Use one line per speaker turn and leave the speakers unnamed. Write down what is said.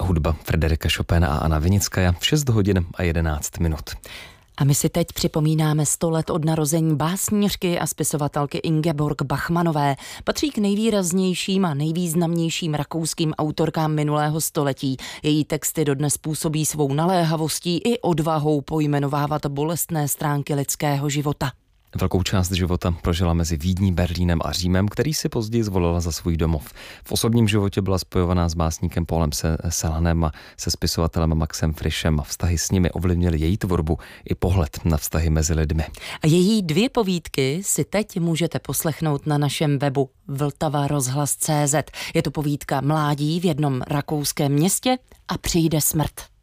hudba Frederika Chopina a Anna Vinickaja, 6 hodin a 11 minut.
A my si teď připomínáme 100 let od narození básnířky a spisovatelky Ingeborg Bachmannové. Patří k nejvýraznějším a nejvýznamnějším rakouským autorkám minulého století. Její texty dodnes působí svou naléhavostí i odvahou pojmenovávat bolestné stránky lidského života.
Velkou část života prožila mezi Vídní, Berlínem a Římem, který si později zvolila za svůj domov. V osobním životě byla spojovaná s básníkem Paulem Cézanem a se spisovatelem Maxem Frischem a vztahy s nimi ovlivnily její tvorbu i pohled na vztahy mezi lidmi.
A její 2 povídky si teď můžete poslechnout na našem webu vltavarozhlas.cz. Je to povídka Mládí v jednom rakouském městě a přijde smrt.